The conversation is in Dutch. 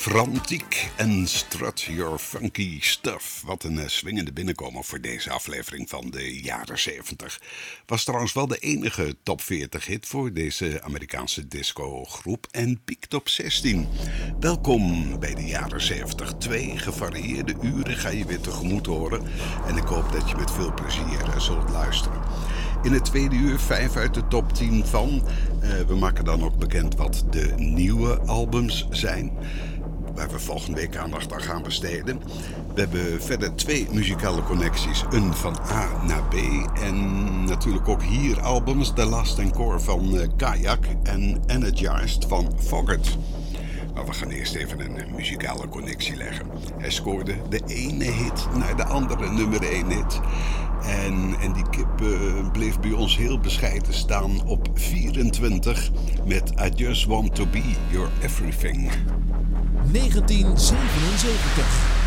Frantiek en strut your funky stuff. Wat een swingende binnenkomer voor deze aflevering van de jaren 70. Was trouwens wel de enige top 40 hit voor deze Amerikaanse discogroep en piekt op 16. Welkom bij de jaren 70. 2 gevarieerde uren ga je weer tegemoet horen. En ik hoop dat je met veel plezier zult luisteren. In het tweede uur 5 uit de top 10 van. We maken dan ook bekend wat de nieuwe albums zijn, waar we volgende week aandacht aan gaan besteden. We hebben verder 2 muzikale connecties. Een van A naar B. En natuurlijk ook hier albums. The Last Encore van Kayak en Energized van Foggart. Maar we gaan eerst even een muzikale connectie leggen. Hij scoorde de ene hit naar de andere nummer 1 hit. En die kip bleef bij ons heel bescheiden staan op 24 met I Just Want To Be Your Everything. 1977.